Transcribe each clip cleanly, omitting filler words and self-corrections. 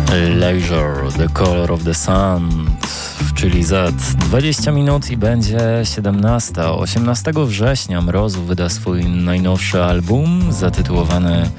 Leisure, The Color of the Sun, czyli za 20 minut i będzie 17. 18 września Mrozu wyda swój najnowszy album zatytułowany...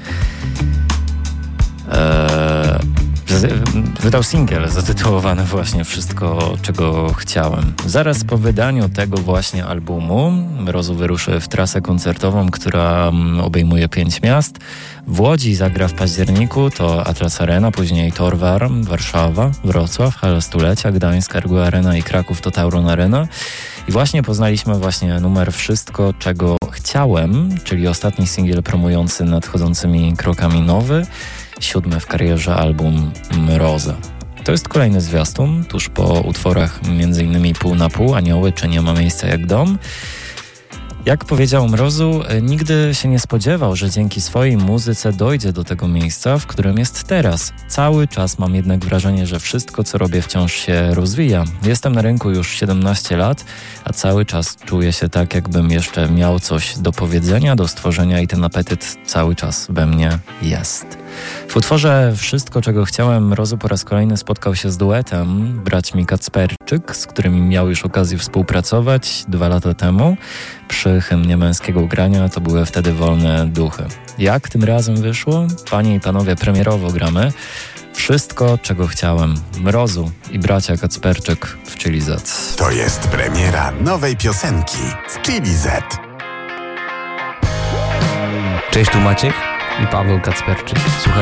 Wydał singiel zatytułowany właśnie Wszystko, czego chciałem. Zaraz po wydaniu tego właśnie albumu Mrozu wyruszy w trasę koncertową, która obejmuje 5 miast. W Łodzi zagra w październiku, to Atlas Arena, później Torwar, Warszawa, Wrocław, Hala Stulecia, Gdańsk, Argo Arena i Kraków to Tauron Arena. I właśnie poznaliśmy numer Wszystko, czego chciałem, czyli ostatni singiel promujący nadchodzącymi krokami nowy, 7 w karierze album Mroza. To jest kolejny zwiastun, tuż po utworach m.in. Pół na pół, Anioły czy Nie ma miejsca jak dom. Jak powiedział Mrozu, nigdy się nie spodziewał, że dzięki swojej muzyce dojdzie do tego miejsca, w którym jest teraz. Cały czas mam jednak wrażenie, że wszystko, co robię, wciąż się rozwija. Jestem na rynku już 17 lat, a cały czas czuję się tak, jakbym jeszcze miał coś do powiedzenia, do stworzenia i ten apetyt cały czas we mnie jest. W utworze Wszystko, czego chciałem, Mrozu po raz kolejny spotkał się z duetem braćmi Kacperczyk, z którymi miał już okazję współpracować 2 lata temu. Przy hymnie męskiego grania to były wtedy Wolne duchy. Jak tym razem wyszło? Panie i panowie, premierowo gramy Wszystko, czego chciałem. Mrozu i bracia Kacperczyk w Chili Z. To jest premiera nowej piosenki w Chili Z. Cześć, tu Maciek i Paweł Kacperczyk. Słuchaj.